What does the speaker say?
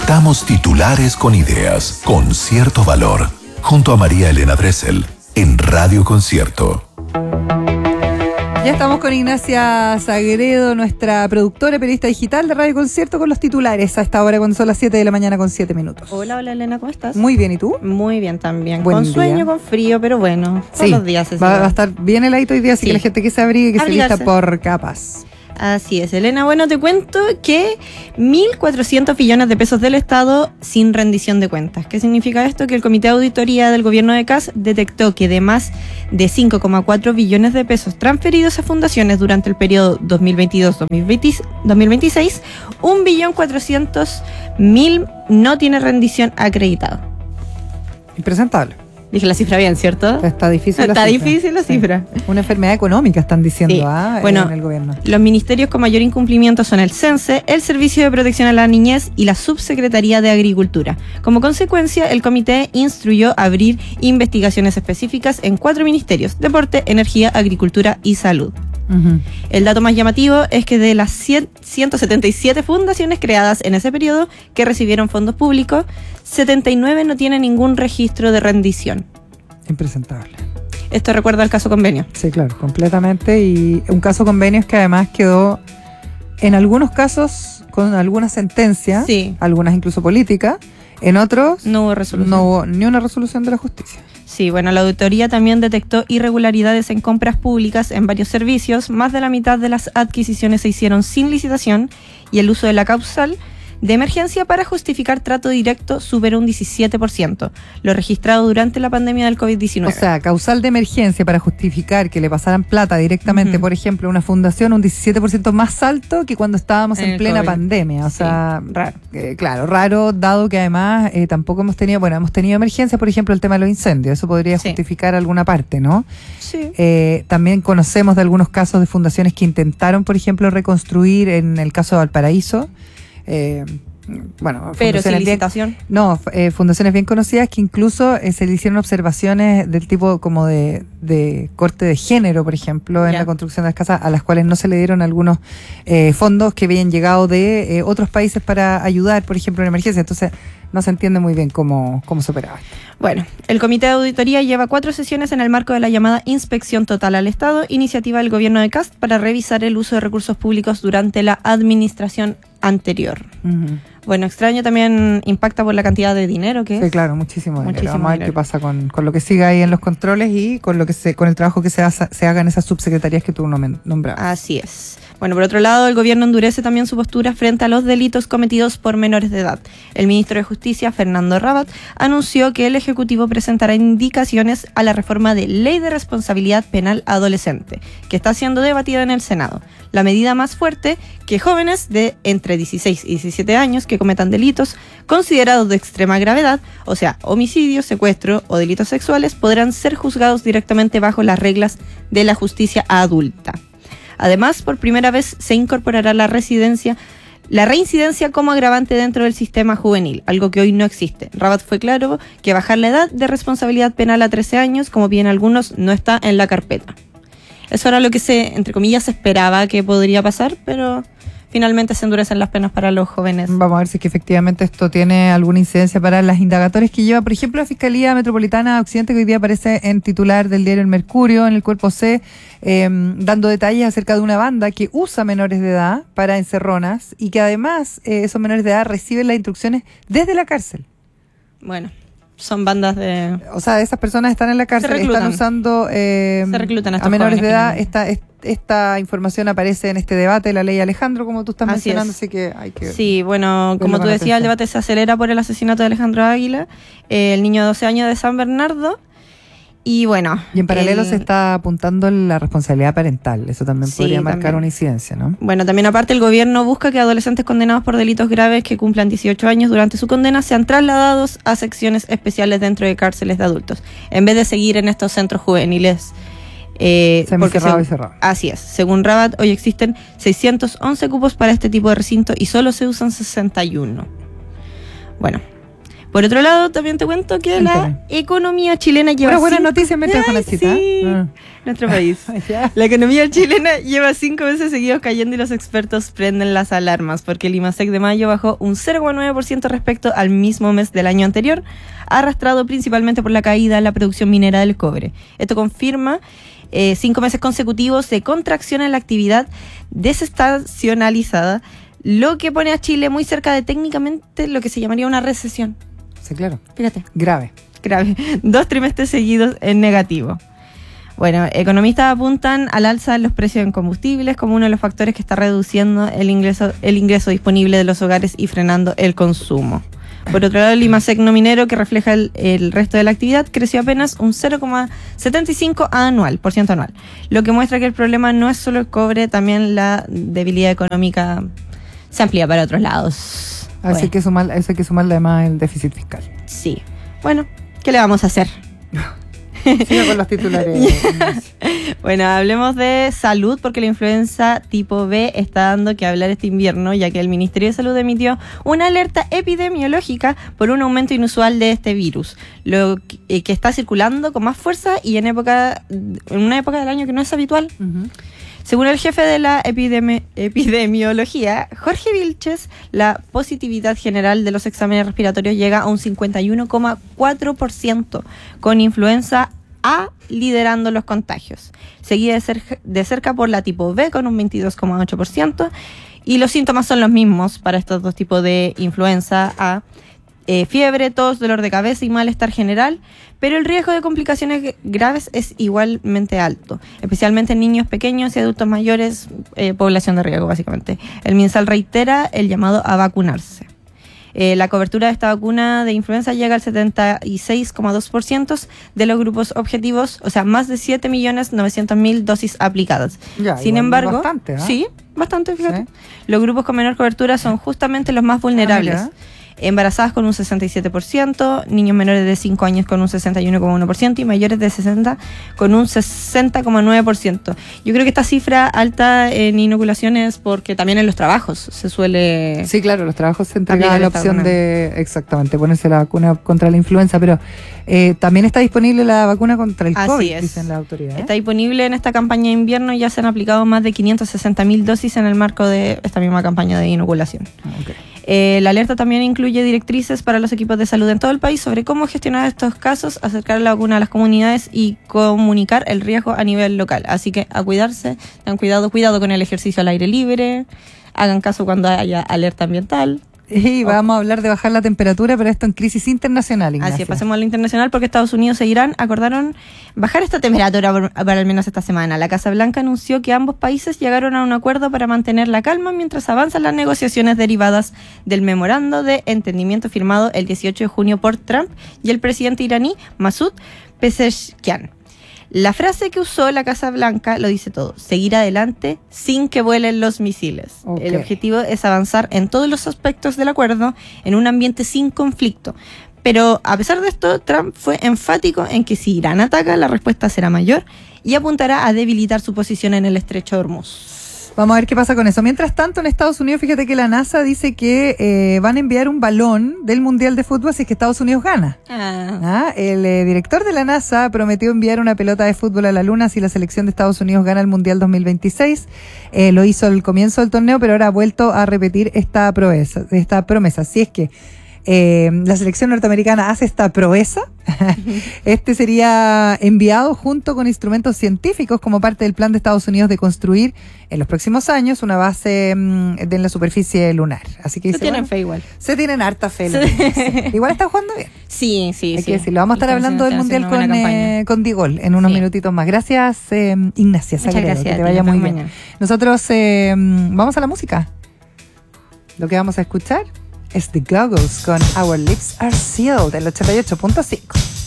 Conectamos titulares con ideas, con cierto valor, junto a María Elena Dressel, en Radio Concierto. Ya estamos con Ignacia Sagredo, nuestra productora y periodista digital de Radio Concierto, con los titulares a esta hora cuando son las 7 de la mañana con 7 minutos. Hola Elena, ¿cómo estás? Muy bien, ¿y tú? Muy bien también. Buen con día. Sueño, con frío, pero bueno, todos los días va a estar bien heladito hoy día, así Sí. que la gente que se abrigue, que Abrigarse. se lista por capas. Así es, Elena. Bueno, te cuento que 1.400 billones de pesos del Estado sin rendición de cuentas. ¿Qué significa esto? Que el Comité de Auditoría del Gobierno de CAS detectó que de más de 5,4 billones de pesos transferidos a fundaciones durante el periodo 2022-2026, 1.400.000 no tiene rendición acreditada. Impresentable. Dije la cifra bien, ¿cierto? Está difícil la Está cifra. difícil la cifra. Una enfermedad económica están diciendo Sí. Bueno, en el gobierno. Los ministerios con mayor incumplimiento son el CENSE, el Servicio de Protección a la Niñez y la Subsecretaría de Agricultura. Como consecuencia, el comité instruyó abrir investigaciones específicas en 4 ministerios: Deporte, Energía, Agricultura y Salud. Uh-huh. El dato más llamativo es que de las 177 fundaciones creadas en ese periodo que recibieron fondos públicos, 79 no tienen ningún registro de rendición. Impresentable. Esto recuerda al caso Convenio. Sí, claro, completamente. Y un caso convenios que además quedó, en algunos casos, con alguna sentencia, Sí. algunas incluso políticas, en otros No hubo resolución. no hubo ni una resolución de la justicia. Sí, bueno, la auditoría también detectó irregularidades en compras públicas en varios servicios. Más de la mitad de las adquisiciones se hicieron sin licitación y el uso de la causal de emergencia para justificar trato directo superó un 17%, lo registrado durante la pandemia del COVID-19. O sea, causal de emergencia para justificar que le pasaran plata directamente, Ujú. por ejemplo, a una fundación, un 17% más alto que cuando estábamos En en el plena COVID. pandemia. O Sí, sea, raro. Claro, raro, dado que además tampoco hemos tenido emergencias, por ejemplo, el tema de los incendios. Eso podría Sí. justificar alguna parte, ¿no? Sí. También conocemos de algunos casos de fundaciones que intentaron, por ejemplo, reconstruir, en el caso de Valparaíso. Pero sin fundaciones bien, licitación. no, fundaciones bien conocidas que incluso se le hicieron observaciones del tipo como de corte de género, por ejemplo, en Ya. la construcción de las casas, a las cuales no se le dieron algunos fondos que habían llegado de otros países para ayudar, por ejemplo, en emergencia. Entonces, no se entiende muy bien cómo se operaba. Bueno, el Comité de Auditoría lleva 4 sesiones en el marco de la llamada Inspección Total al Estado, iniciativa del gobierno de CAST para revisar el uso de recursos públicos durante la administración anterior. Uh-huh. Bueno, extraño también impacta por la cantidad de dinero que Sí, es. claro, muchísimo dinero. Muchísimo Vamos a ver dinero. qué pasa con lo que siga ahí en los controles y con el trabajo que se haga en esas subsecretarías que tú nombrabas. Así es. Bueno, por otro lado, el gobierno endurece también su postura frente a los delitos cometidos por menores de edad. El ministro de Justicia, Fernando Rabat, anunció que el Ejecutivo presentará indicaciones a la reforma de Ley de Responsabilidad Penal Adolescente, que está siendo debatida en el Senado. La medida más fuerte, que jóvenes de entre 16 y 17 años que cometan delitos considerados de extrema gravedad, o sea, homicidio, secuestro o delitos sexuales, podrán ser juzgados directamente bajo las reglas de la justicia adulta. Además, por primera vez se incorporará la reincidencia como agravante dentro del sistema juvenil, algo que hoy no existe. Rabat fue claro que bajar la edad de responsabilidad penal a 13 años, como piden algunos, no está en la carpeta. Eso era lo que entre comillas, se esperaba que podría pasar, pero finalmente se endurecen las penas para los jóvenes. Vamos a ver si es que efectivamente esto tiene alguna incidencia para las indagatorias que lleva, por ejemplo, la Fiscalía Metropolitana de Occidente, que hoy día aparece en titular del diario El Mercurio, en el Cuerpo C, dando detalles acerca de una banda que usa menores de edad para encerronas y que además esos menores de edad reciben las instrucciones desde la cárcel. Bueno, son bandas de... O sea, esas personas están en la cárcel, están usando se reclutan a estos menores de edad. jóvenes, Esta información aparece en este debate de la ley Alejandro, como tú estás Así mencionando, es. así que hay que... Sí, bueno, verlo como tú con decías, el atención. debate se acelera por el asesinato de Alejandro Águila, el niño de 12 años de San Bernardo. Y bueno... Y en paralelo se está apuntando la responsabilidad parental. Eso también Sí, podría marcar también. una incidencia, ¿no? Bueno, también aparte el gobierno busca que adolescentes condenados por delitos graves que cumplan 18 años durante su condena sean trasladados a secciones especiales dentro de cárceles de adultos, en vez de seguir en estos centros juveniles. Semicerrado y cerrado. Así es. Según Rabat, hoy existen 611 cupos para este tipo de recinto y solo se usan 61. Bueno, Por otro lado, también te cuento que la economía chilena lleva... Pero buenas noticias mientras con la cita. Sí, nuestro país. La economía chilena lleva 5 meses seguidos cayendo y los expertos prenden las alarmas porque el IMASEC de mayo bajó un 0,9% respecto al mismo mes del año anterior, arrastrado principalmente por la caída en la producción minera del cobre. Esto confirma 5 meses consecutivos de contracción en la actividad desestacionalizada, lo que pone a Chile muy cerca de técnicamente lo que se llamaría una recesión. Sí, claro. Fíjate. Grave. 2 trimestres seguidos en negativo. Bueno, economistas apuntan al alza en los precios en combustibles como uno de los factores que está reduciendo el ingreso disponible de los hogares y frenando el consumo. Por otro lado, el IMASEC no minero, que refleja el resto de la actividad, creció apenas un 0,75% anual, lo que muestra que el problema no es solo el cobre, también la debilidad económica se amplía para otros lados. Así hay que sumarle además el déficit fiscal. Sí. Bueno, ¿qué le vamos a hacer? Siga con los titulares. Bueno, hablemos de salud porque la influenza tipo B está dando que hablar este invierno, ya que el Ministerio de Salud emitió una alerta epidemiológica por un aumento inusual de este virus, lo que está circulando con más fuerza y en una época del año que no es habitual. Uh-huh. Según el jefe de la epidemiología, Jorge Vilches, la positividad general de los exámenes respiratorios llega a un 51,4%, con influenza A liderando los contagios, seguida de cerca por la tipo B con un 22,8%, y los síntomas son los mismos para estos dos tipos de influenza A. Fiebre, tos, dolor de cabeza y malestar general, pero el riesgo de complicaciones graves es igualmente alto, especialmente en niños pequeños y adultos mayores, población de riesgo básicamente. El MinSal reitera el llamado a vacunarse. La cobertura de esta vacuna de influenza llega al 76,2% de los grupos objetivos, o sea, más de 7.900.000 dosis aplicadas. Ya, sin embargo, bastante, ¿eh? Sí, bastante, fíjate. ¿Sí? Los grupos con menor cobertura son justamente los más vulnerables. Embarazadas con un 67%, niños menores de 5 años con un 61,1% y mayores de 60 con un 60,9%. Yo creo que esta cifra alta en inoculaciones porque también en los trabajos se suele... Sí, claro, los trabajos se entrega la opción de, exactamente, ponerse la vacuna contra la influenza, pero también está disponible la vacuna contra el COVID, dicen las autoridades. Está disponible en esta campaña de invierno y ya se han aplicado más de 560.000 dosis en el marco de esta misma campaña de inoculación. Okay. La alerta también incluye directrices para los equipos de salud en todo el país sobre cómo gestionar estos casos, acercar la vacuna a las comunidades y comunicar el riesgo a nivel local. Así que a cuidarse, tengan cuidado con el ejercicio al aire libre, hagan caso cuando haya alerta ambiental. Y vamos a hablar de bajar la temperatura, pero esto en crisis internacional, Ignacia. Así es, pasemos a la internacional porque Estados Unidos e Irán acordaron bajar esta temperatura para al menos esta semana. La Casa Blanca anunció que ambos países llegaron a un acuerdo para mantener la calma mientras avanzan las negociaciones derivadas del memorando de entendimiento firmado el 18 de junio por Trump y el presidente iraní Masoud Pezeshkian. La frase que usó la Casa Blanca lo dice todo: seguir adelante sin que vuelen los misiles. Okay. El objetivo es avanzar en todos los aspectos del acuerdo en un ambiente sin conflicto. Pero a pesar de esto, Trump fue enfático en que si Irán ataca, la respuesta será mayor y apuntará a debilitar su posición en el estrecho de Hormuz. Vamos a ver qué pasa con eso. Mientras tanto, en Estados Unidos, fíjate que la NASA dice que van a enviar un balón del Mundial de Fútbol si es que Estados Unidos gana. El director de la NASA prometió enviar una pelota de fútbol a la Luna si la selección de Estados Unidos gana el Mundial 2026. Lo hizo al comienzo del torneo, pero ahora ha vuelto a repetir esta promesa. Si es que la selección norteamericana hace esta proeza, este sería enviado junto con instrumentos científicos como parte del plan de Estados Unidos de construir en los próximos años una base en la superficie lunar. Así que se tienen fe igual. Se tienen harta fe. Sí. Igual están jugando bien. Sí. Hay que decirlo. Vamos a estar hablando del Mundial con Digol en unos minutitos más. Gracias, Ignacia Sagredo. Gracias. Que te vaya muy bien. Nosotros vamos a la música. Lo que vamos a escuchar es The Goggles con Our Lips Are Sealed, del 88.5.